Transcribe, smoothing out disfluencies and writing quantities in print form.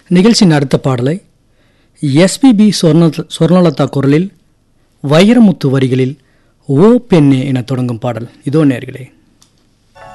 நிகழ்ச்சியின் அடுத்த பாடலை எஸ்பிபி சொர்ணலதா குரலில் வைரமுத்து வரிகளில் ஓ பெண்ணே என தொடங்கும் பாடல் இதோ நேயர்களே.